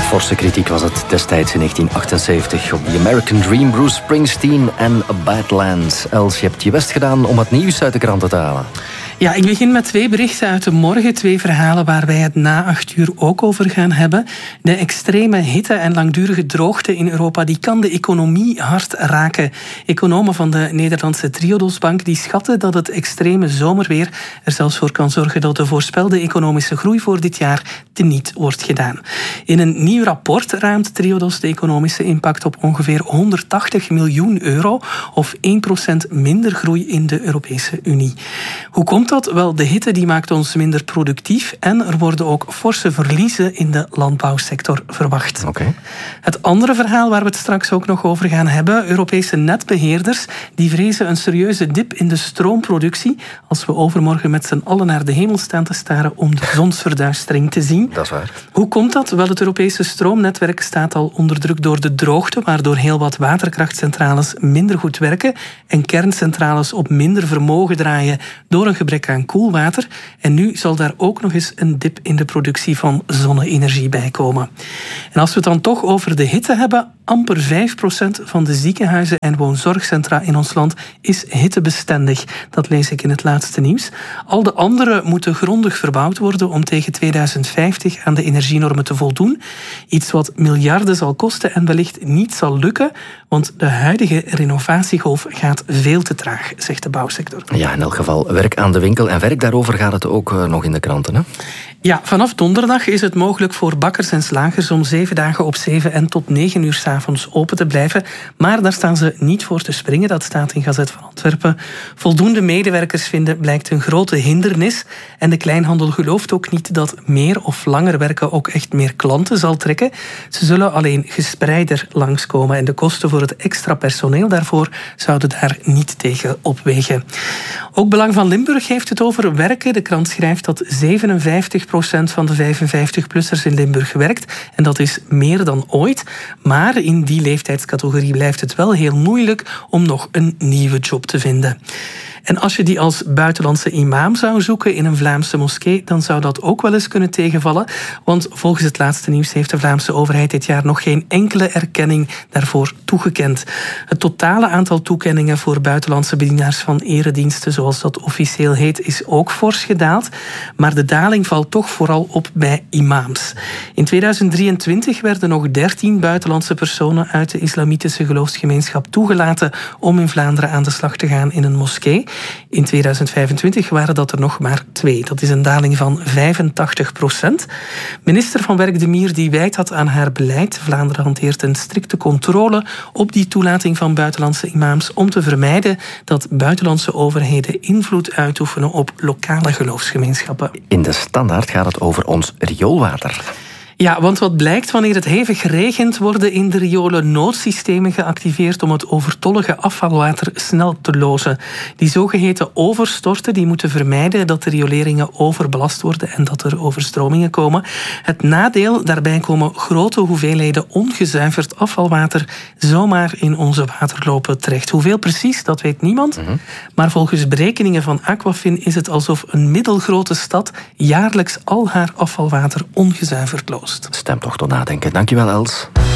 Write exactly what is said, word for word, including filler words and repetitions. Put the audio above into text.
Forse kritiek was het destijds in negentien achtenzeventig op The American Dream, Bruce Springsteen en Badlands. Els, je hebt je best gedaan om het nieuws uit de kranten te halen. Ja, ik begin met twee berichten uit de morgen. Twee verhalen waar wij het na acht uur ook over gaan hebben. De extreme hitte en langdurige droogte in Europa, die kan de economie hard raken. Economen van de Nederlandse Triodosbank die schatten dat het extreme zomerweer er zelfs voor kan zorgen dat de voorspelde economische groei voor dit jaar teniet wordt gedaan. In een nieuw rapport ruimt Triodos de economische impact op ongeveer honderdtachtig miljoen euro of één procent minder groei in de Europese Unie. Hoe komt dat? Wel, de hitte die maakt ons minder productief en er worden ook forse verliezen in de landbouwsector verwacht. Okay. Het andere verhaal waar we het straks ook nog over gaan hebben, Europese netbeheerders die vrezen een serieuze dip in de stroomproductie als we overmorgen met z'n allen naar de hemel staan te staren om de zonsverduistering te zien. Dat is waar. Hoe komt dat? Wel, het Europese stroomnetwerk staat al onder druk door de droogte, waardoor heel wat waterkrachtcentrales minder goed werken en kerncentrales op minder vermogen draaien door een gebrek aan koelwater. En nu zal daar ook nog eens een dip in de productie van zonne-energie bij komen. En als we het dan toch over de hitte hebben, amper vijf procent van de ziekenhuizen en woonzorgcentra in ons land is hittebestendig. Dat lees ik in het laatste nieuws. Al de andere moeten grondig verbouwd worden om tegen tweeduizend vijftig aan de energienormen te voldoen. Iets wat miljarden zal kosten en wellicht niet zal lukken, want de huidige renovatiegolf gaat veel te traag, zegt de bouwsector. Ja, in elk geval werk aan de winkel. En werk daarover gaat het ook uh, nog in de kranten, hè? Ja, vanaf donderdag is het mogelijk voor bakkers en slagers om zeven dagen op zeven en tot negen uur 's avonds open te blijven. Maar daar staan ze niet voor te springen. Dat staat in Gazet van Antwerpen. Voldoende medewerkers vinden blijkt een grote hindernis. En de kleinhandel gelooft ook niet dat meer of langer werken ook echt meer klanten zal trekken. Ze zullen alleen gespreider langskomen. En de kosten voor het extra personeel daarvoor zouden daar niet tegen opwegen. Ook Belang van Limburg heeft het over werken. De krant schrijft dat zevenenvijftig procent van de vijfenvijftig-plussers in Limburg werkt. En dat is meer dan ooit. Maar in die leeftijdscategorie blijft het wel heel moeilijk om nog een nieuwe job te vinden. En als je die als buitenlandse imam zou zoeken in een Vlaamse moskee, dan zou dat ook wel eens kunnen tegenvallen. Want volgens het laatste nieuws heeft de Vlaamse overheid dit jaar nog geen enkele erkenning daarvoor toegekend. Het totale aantal toekenningen voor buitenlandse bedienaars van erediensten, zoals dat officieel heet, is ook fors gedaald. Maar de daling valt toch vooral op bij imams. In tweeduizend drieëntwintig werden nog dertien buitenlandse personen uit de islamitische geloofsgemeenschap toegelaten om in Vlaanderen aan de slag te gaan in een moskee. In tweeduizend vijfentwintig waren dat er nog maar twee. Dat is een daling van vijfentachtig procent. Minister van Werk De Mier die wijt dat aan haar beleid. Vlaanderen hanteert een strikte controle op die toelating van buitenlandse imams om te vermijden dat buitenlandse overheden invloed uitoefenen op lokale geloofsgemeenschappen. In de Standaard gaat het over ons rioolwater. Ja, want wat blijkt, wanneer het hevig regent, worden in de riolen noodsystemen geactiveerd om het overtollige afvalwater snel te lozen. Die zogeheten overstorten die moeten vermijden dat de rioleringen overbelast worden en dat er overstromingen komen. Het nadeel, daarbij komen grote hoeveelheden ongezuiverd afvalwater zomaar in onze waterlopen terecht. Hoeveel precies, dat weet niemand. Mm-hmm. Maar volgens berekeningen van Aquafin is het alsof een middelgrote stad jaarlijks al haar afvalwater ongezuiverd loost. Stemt toch tot nadenken. Dankjewel, Els.